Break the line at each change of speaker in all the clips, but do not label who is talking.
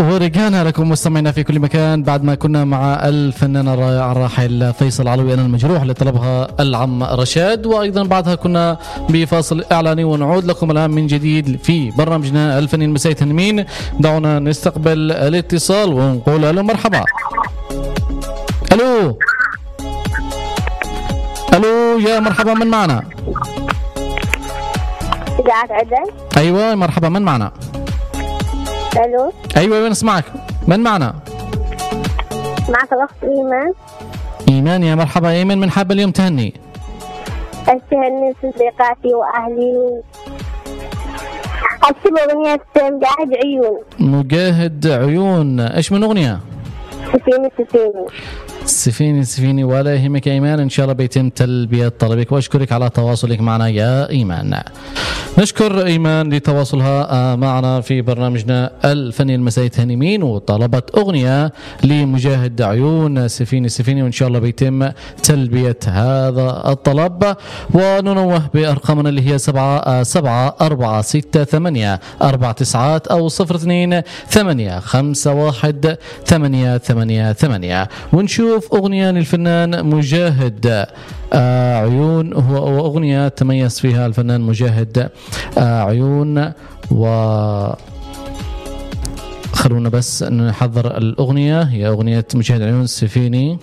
ورجعنا لكم مستمعينا في كل مكان بعد ما كنا مع الفنان الرائع الراحل فيصل علوي أنا المجروح اللي طلبها العم رشاد، وأيضا بعدها كنا بفاصل إعلاني، ونعود لكم الآن من جديد في برنامجنا الفني المسائي تنمين. دعونا نستقبل الاتصال ونقول ألو مرحبا. ألو ألو يا مرحبا، من معنا؟
إذاعة عدن.
أيوة مرحبا، من معنا؟
ألو.
أيوة نسمعك، من معنا؟
معك الأخت إيمان.
إيمان يا مرحبا إيمان، من حابة اليوم تهني؟
أتهني صديقاتي وأهلي. أكتب أغنية مجاهد عيون.
مجاهد عيون، إيش من أغنية؟ سفيني ولا يهمك يا إيمان، إن شاء الله بيتم تلبية طلبك، وأشكرك على تواصلك معنا يا إيمان. نشكر إيمان لتواصلها معنا في برنامجنا الفني المسائي تهنيمين، وطلبت أغنية لمجاهد عيون سفيني، وإن شاء الله بيتم تلبية هذا الطلب. وننوه بأرقامنا اللي هي 7 4 6 8 4 9 أو 02-851-888. ونشوف أغنية للفنان مجاهد عيون، هو أغنية تميز فيها الفنان مجاهد عيون. خلونا بس نحضر الأغنية، هي أغنية مجاهد عيون سفيني،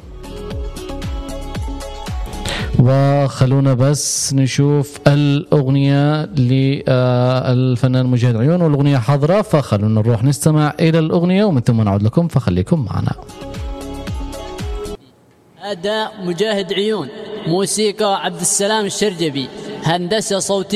وخلونا بس نشوف الأغنية للفنان مجاهد عيون، والأغنية حاضرة، فخلونا نروح نستمع إلى الأغنية ومن ثم نعود لكم، فخليكم معنا.
أداء مجاهد عيون، موسيقى عبد السلام الشرجبي، هندسة صوتية